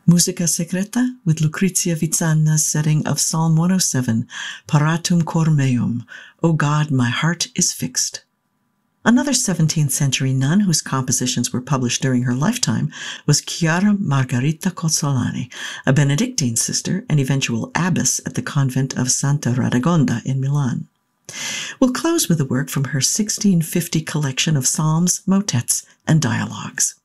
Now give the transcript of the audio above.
Musica Secreta with Lucrezia Vizzana's setting of Psalm 107, Paratum Cor Meum, O God, my heart is fixed. Another 17th century nun whose compositions were published during her lifetime was Chiara Margherita Cozzolani, a Benedictine sister and eventual abbess at the convent of Santa Radegonda in Milan. We'll close with a work from her 1650 collection of psalms, motets, and dialogues.